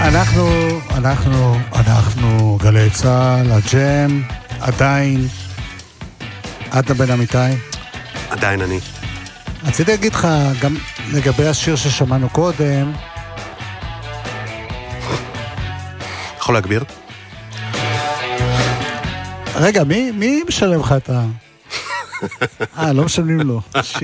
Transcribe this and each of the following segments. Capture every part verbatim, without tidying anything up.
אנחנו, אנחנו, אנחנו, גלי צהל, הג'ם, עדיין, אתה בן אמיתי? עדיין אני. רציתי להגיד לך, גם לגבי השיר ששמענו קודם, יכול להגביר? רגע, מי, מי משלם לך את ה... אה, לא משלמים לו, שיט.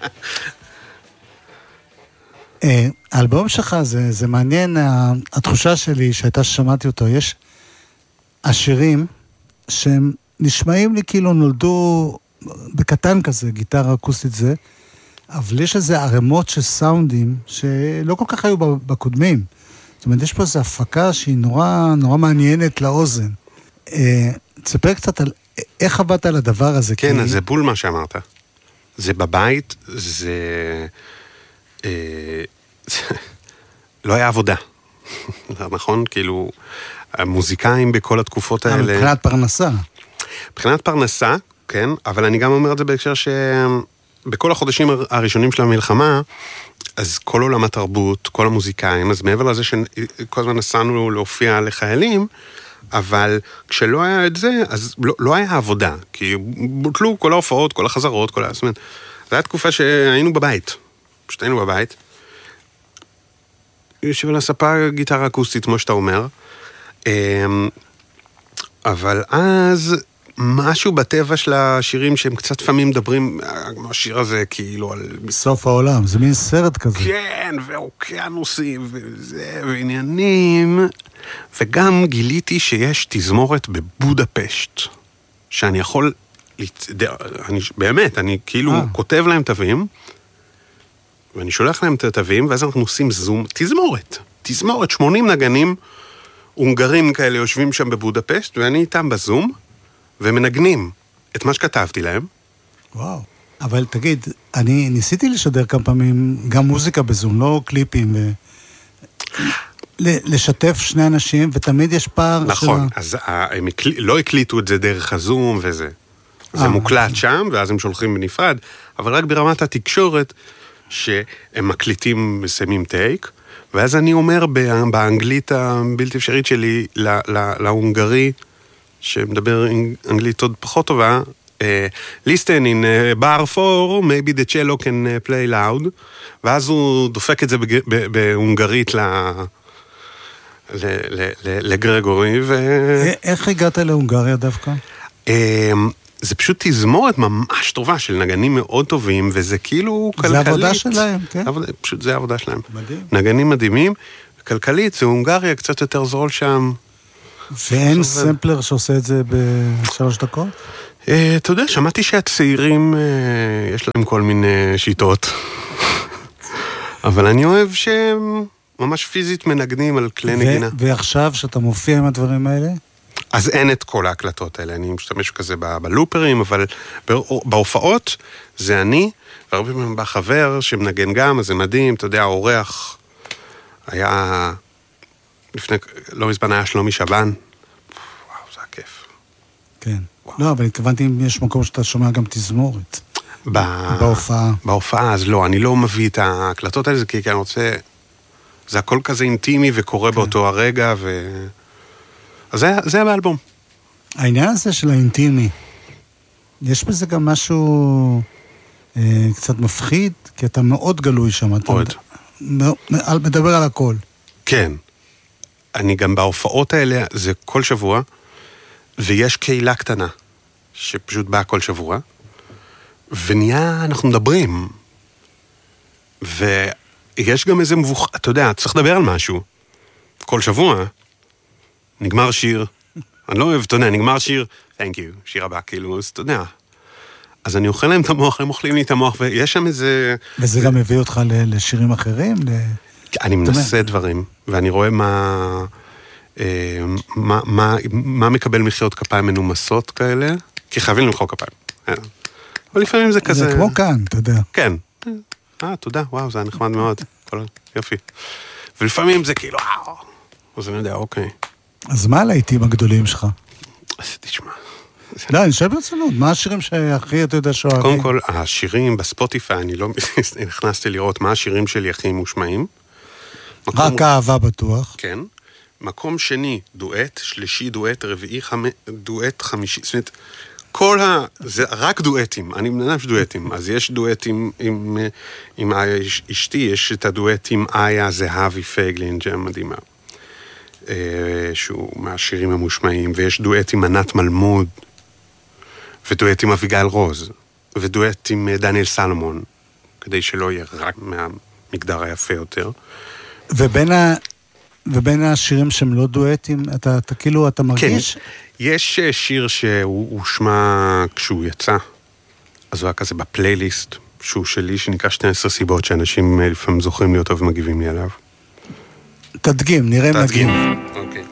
האלבום שלך זה, זה מעניין, התחושה שלי שהייתה ששמעתי אותו, יש השירים שהם נשמעים לי כאילו נולדו בקטן כזה, גיטרה אקוסטית זה, אבל יש איזה ערמות של סאונדים שלא כל כך היו בקודמים. זאת אומרת, יש פה איזו הפקה שהיא נורא, נורא מעניינת לאוזן. תספר קצת על איך עבדת על הדבר הזה. כן, כי... אז זה בול מה שאמרת. זה בבית, זה... לא היה עבודה. נכון? כאילו, המוזיקאים בכל התקופות האלה... מבחינת פרנסה. מבחינת פרנסה, כן, אבל אני גם אומר את זה בהקשר שבכל החודשים הראשונים של המלחמה, אז כל עולם התרבות, כל המוזיקאים, אז מעבר לזה שכל הזמן נסענו להופיע לחיילים, אבל כשלא היה את זה, אז לא, לא היה עבודה, כי בוטלו כל ההופעות, כל החזרות, כל ה... זאת אומרת, זו הייתה תקופה שהיינו בבית, פשוט היינו בבית, יושב על הספה גיטרה אקוסטית, כמו שאתה אומר, אבל אז משהו בטבע של השירים שהם קצת פעמים מדברים, כמו השיר הזה כאילו על... סוף העולם, זה מין סרט כזה. כן, ואוקיינוסים וזה, ועניינים, וגם גיליתי שיש תזמורת בבודפשט, שאני יכול, אני, באמת, אני כאילו 아. כותב להם תווים, ואני שולח להם את התווים, ואז אנחנו עושים זום, תזמורת, תזמורת, שמונים נגנים, הונגרים כאלה יושבים שם בבודפשט, ואני איתם בזום, ומנגנים את מה שכתבתי להם. וואו. אבל תגיד, אני ניסיתי לשדר כמה פעמים גם מוזיקה בזום, לא קליפים, ו... לשתף שני אנשים, ותמיד יש פער... נכון, אז הם לא הקליטו את זה דרך הזום וזה. זה מוקלט שם, ואז הם שולחים בנפרד, אבל רק ברמת התקשורת, שהם מקליטים מסיימים טייק, ואז אני אומר באנגלית הבלתי אפשרית שלי, להונגרי, שמדבר אנגלית עוד פחות טובה, listen in bar four, maybe the cello can play loud, ואז הוא דופק את זה בהונגרית לגרגורי. איך הגעת להונגריה דווקא? זה פשוט תזמורת ממש טובה של נגנים מאוד טובים, וזה כאילו כלכלית. זה עבודה שלהם, כן? פשוט זה העבודה שלהם. מדהים. נגנים מדהימים, כלכלית, זה הונגריה קצת יותר זול שם. ואין סמפלר שעושה את זה בשלוש דקות? אתה יודע, שמעתי שהצעירים, יש להם כל מיני שיטות. אבל אני אוהב שהם ממש פיזית מנגנים על כלי נגינה. ועכשיו שאתה מופיע עם הדברים האלה? אז אין את כל ההקלטות האלה, אני משתמש כזה בלופרים, אבל בהופעות זה אני, והרבה פעמים בא חבר שמנגן גם, אז זה מדהים, אתה יודע, האורח היה, לפני, לא מזמן היה שלומי שבן, וואו, זה הכיף. כן. וואו. לא, אבל התכוונתי אם יש מקום שאתה שומע גם תזמורת. ב... בהופעה. בהופעה, אז לא, אני לא מביא את ההקלטות האלה, כי אני רוצה, זה הכל כזה אינטימי וקורה כן. באותו הרגע, ו... אז זה, זה באלבום. העניין הזה של האינטימי, יש בזה גם משהו אה, קצת מפחיד, כי אתה מאוד גלוי שם. מאוד. אתה מדבר על הכל. כן. אני גם בהופעות האלה, זה כל שבוע, ויש קהילה קטנה, שפשוט באה כל שבוע, ונהיה, אנחנו מדברים, ויש גם איזה מבוח, אתה יודע, צריך לדבר על משהו. כל שבוע, נגמר שיר, אני לא אוהב, אתה יודע, נגמר שיר, thank you, שיר הבא, כאילו, אז אתה יודע. אז אני אוכל להם את המוח, הם אוכלים לי את המוח, ויש שם איזה... וזה גם מביא אותך לשירים אחרים? אני מנסה דברים, ואני רואה מה... מה, מה, מה מקבל מחיאות כפיים מנומסות כאלה, כי חייבים למחוא כפיים. אבל לפעמים זה כזה... זה כמו כאן, אתה יודע. כן. אה, תודה, וואו, זה היה נחמד מאוד. יופי. ולפעמים זה כאילו, וואו. אז אני יודע, אוקיי. אז מה הלהיטים הגדולים שלך? אז תשמע. לא, אני חושב ברצינות, מה השירים שהכי, אתה יודע, שאוהבים? קודם כל, השירים בספוטיפיי, אני לא נכנסתי לראות מה השירים שלי הכי מושמעים. רק אהבה בטוח. כן. מקום שני, דואט, שלישי דואט, רביעי חמ... דואט, חמישי, זאת אומרת, כל ה... זה רק דואטים, אני מנהל דואטים, אז יש דואטים עם, עם אשתי, יש את הדואט עם איה זהבי פייגלין, ג'ם מדהימה, שהוא מהשירים המושמעים, ויש דואט עם ענת מלמוד, ודואט עם אביגיל רוז, ודואט עם דניאל סלומון, כדי שלא יהיה רק מהמגדר היפה יותר. ובין ה... ובין השירים שהם לא דואטים, אתה, אתה כאילו, אתה מרגיש? כן, יש שיר שהוא שמע כשהוא יצא, אז הוא היה כזה בפלייליסט, שהוא שלי, שנקרא שתים עשרה סיבות, שאנשים לפעמים זוכרים לי אותו ומגיבים לי עליו. תדגים, נראה אם נדגים. אוקיי.